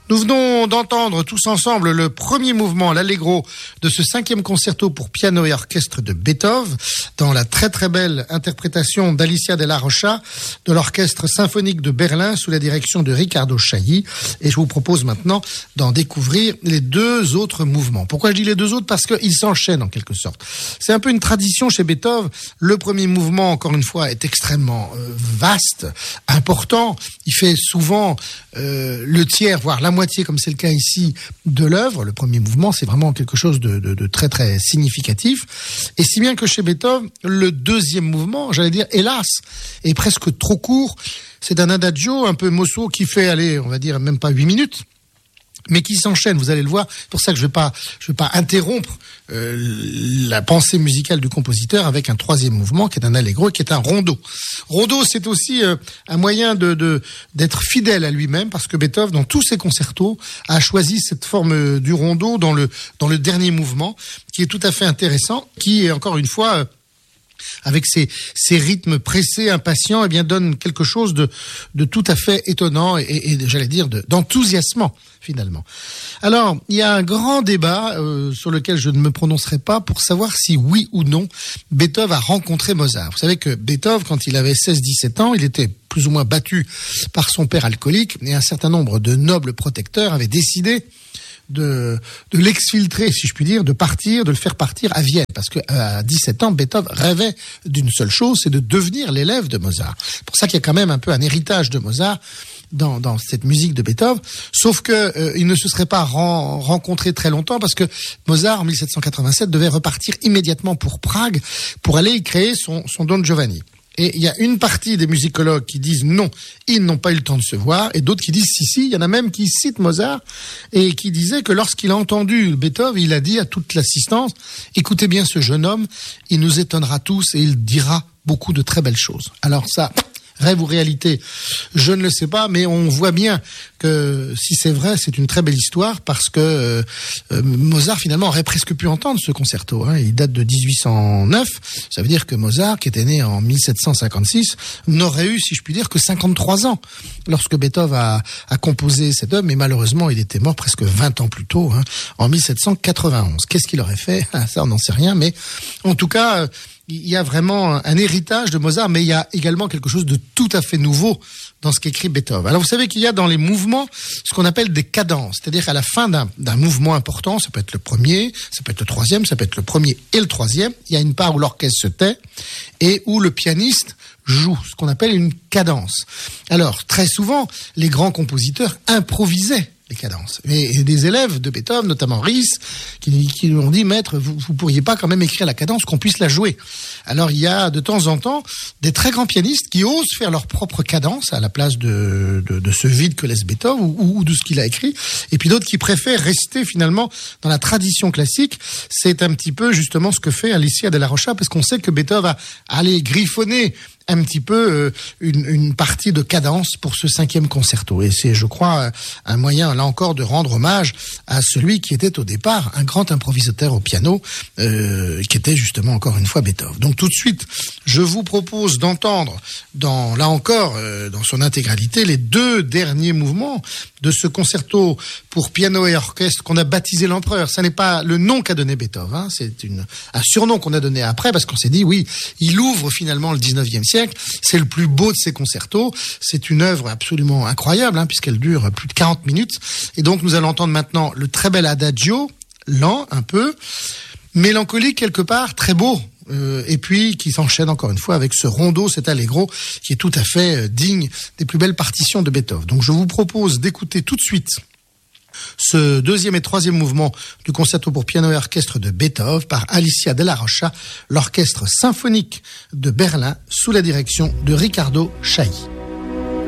Nous venons d'entendre tous ensemble le premier mouvement, l'Allegro, de ce 5e concerto pour piano et orchestre de Beethoven, dans la très très belle interprétation d'Alicia Della Rocha, de l'Orchestre symphonique de Berlin, sous la direction de Riccardo Chailly. Et je vous propose maintenant d'en découvrir les deux autres mouvements. Pourquoi je dis les deux autres? Parce qu'ils s'enchaînent en quelque sorte. C'est un peu une tradition chez Beethoven. Le premier mouvement, encore une fois, est extrêmement vaste, important. Il fait souvent le tiers, voire la moitié, comme c'est le cas ici, de l'œuvre. Le premier mouvement, c'est vraiment quelque chose de très très significatif. Et si bien que chez Beethoven, le deuxième mouvement, j'allais dire, hélas, est presque trop court. C'est un adagio un peu mosso qui fait, allez, on va dire même pas 8 minutes. Mais qui s'enchaîne, vous allez le voir. C'est pour ça que je vais pas interrompre la pensée musicale du compositeur avec un troisième mouvement qui est un allegro et qui est un rondo. Rondo, c'est aussi un moyen d'être fidèle à lui-même, parce que Beethoven, dans tous ses concertos, a choisi cette forme du rondo dans le dernier mouvement, qui est tout à fait intéressant, qui est encore une fois avec ces rythmes pressés, impatients, eh bien donne quelque chose de tout à fait étonnant et j'allais dire d'enthousiasmant finalement. Alors, il y a un grand débat sur lequel je ne me prononcerai pas pour savoir si oui ou non Beethoven a rencontré Mozart. Vous savez que Beethoven, quand il avait 16-17 ans, il était plus ou moins battu par son père alcoolique et un certain nombre de nobles protecteurs avaient décidé de l'exfiltrer, si je puis dire, de le faire partir à Vienne. Parce que à 17 ans, Beethoven rêvait d'une seule chose, c'est de devenir l'élève de Mozart. C'est pour ça qu'il y a quand même un peu un héritage de Mozart dans cette musique de Beethoven. Sauf que il ne se serait pas rencontré très longtemps, parce que Mozart, en 1787, devait repartir immédiatement pour Prague pour aller y créer son Don Giovanni. Et il y a une partie des musicologues qui disent non, ils n'ont pas eu le temps de se voir, et d'autres qui disent si, il y en a même qui citent Mozart, et qui disaient que lorsqu'il a entendu Beethoven, il a dit à toute l'assistance, écoutez bien ce jeune homme, il nous étonnera tous et il dira beaucoup de très belles choses. Alors ça, rêve ou réalité, je ne le sais pas, mais on voit bien que si c'est vrai, c'est une très belle histoire, parce que Mozart finalement aurait presque pu entendre ce concerto. Il date de 1809, ça veut dire que Mozart, qui était né en 1756, n'aurait eu, si je puis dire, que 53 ans lorsque Beethoven a composé cette œuvre, mais malheureusement il était mort presque 20 ans plus tôt, en 1791. Qu'est-ce qu'il aurait fait? Ça on n'en sait rien, mais en tout cas il y a vraiment un héritage de Mozart, mais il y a également quelque chose de tout à fait nouveau dans ce qu'écrit Beethoven. Alors vous savez qu'il y a dans les mouvements ce qu'on appelle des cadences, c'est-à-dire qu'à la fin d'un mouvement important, ça peut être le premier, ça peut être le troisième, ça peut être le premier et le troisième, il y a une part où l'orchestre se tait et où le pianiste joue, ce qu'on appelle une cadence. Alors très souvent, les grands compositeurs improvisaient les cadences. Et des élèves de Beethoven, notamment Ries, qui lui ont dit, maître, vous pourriez pas quand même écrire la cadence, qu'on puisse la jouer. Alors il y a de temps en temps des très grands pianistes qui osent faire leur propre cadence à la place de ce vide que laisse Beethoven ou de ce qu'il a écrit, et puis d'autres qui préfèrent rester finalement dans la tradition classique. C'est un petit peu justement ce que fait Alicia Della Rocha, parce qu'on sait que Beethoven va aller griffonner un petit peu une partie de cadence pour ce 5e concerto. Et c'est, je crois, un moyen, là encore, de rendre hommage à celui qui était au départ un grand improvisateur au piano, qui était justement, encore une fois, Beethoven. Donc tout de suite, je vous propose d'entendre, là encore, dans son intégralité, les deux derniers mouvements de ce concerto pour piano et orchestre qu'on a baptisé l'Empereur. Ça n'est pas le nom qu'a donné Beethoven, c'est un surnom qu'on a donné après, parce qu'on s'est dit, oui, il ouvre finalement le 19e siècle. C'est le plus beau de ses concertos. C'est une œuvre absolument incroyable, puisqu'elle dure plus de 40 minutes. Et donc, nous allons entendre maintenant le très bel adagio, lent un peu, mélancolique quelque part, très beau. Et puis, qui s'enchaîne encore une fois avec ce rondo, cet allegro, qui est tout à fait digne des plus belles partitions de Beethoven. Donc, je vous propose d'écouter tout de suite ce deuxième et troisième mouvement du concerto pour piano et orchestre de Beethoven par Alicia Della Rocha, l'orchestre symphonique de Berlin sous la direction de Riccardo Chailly.